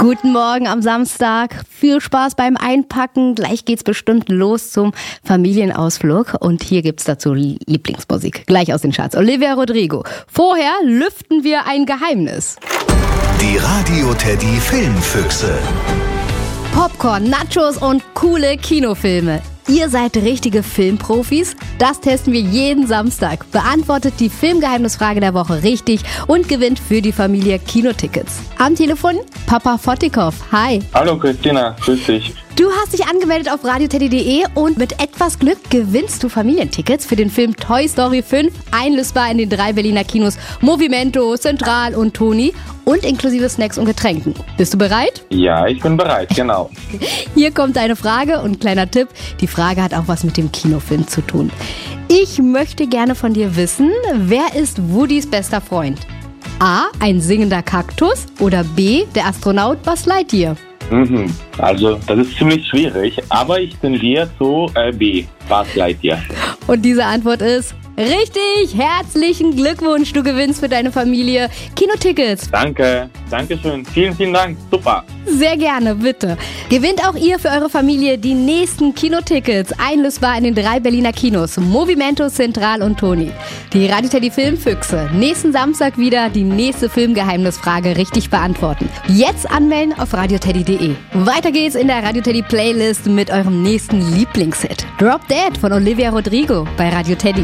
Guten Morgen am Samstag. Viel Spaß beim Einpacken. Gleich geht's bestimmt los zum Familienausflug. Und hier gibt's dazu Lieblingsmusik. Gleich aus den Charts. Olivia Rodrigo. Vorher lüften wir ein Geheimnis. Die Radio Teddy Filmfüchse. Popcorn, Nachos und coole Kinofilme. Ihr seid richtige Filmprofis? Das testen wir jeden Samstag. Beantwortet die Filmgeheimnisfrage der Woche richtig und gewinnt für die Familie Kinotickets. Am Telefon Papa Fotikov. Hi. Hallo Christina, grüß dich. Du hast dich angemeldet auf radioteddy.de und mit etwas Glück gewinnst du Familientickets für den Film Toy Story 5, einlösbar in den 3 Berliner Kinos Movimento, Central und Toni und inklusive Snacks und Getränken. Bist du bereit? Ja, ich bin bereit, genau. Hier kommt deine Frage und kleiner Tipp, die Frage hat auch was mit dem Kinofilm zu tun. Ich möchte gerne von dir wissen, wer ist Woodys bester Freund? A, ein singender Kaktus oder B, der Astronaut Buzz Lightyear? Also, das ist ziemlich schwierig, aber ich tendiere zu B, Buzz Lightyear. Und diese Antwort ist richtig. Herzlichen Glückwunsch, du gewinnst für deine Familie Kinotickets. Danke schön. Vielen, vielen Dank. Super. Sehr gerne, bitte. Gewinnt auch ihr für eure Familie die nächsten Kinotickets, einlösbar in den 3 Berliner Kinos, Movimento, Central und Toni. Die Radio Teddy Filmfüchse. Nächsten Samstag wieder die nächste Filmgeheimnisfrage richtig beantworten. Jetzt anmelden auf radioteddy.de. Weiter geht's in der Radio Teddy Playlist mit eurem nächsten Lieblingshit. Drop Dead von Olivia Rodrigo bei Radio Teddy.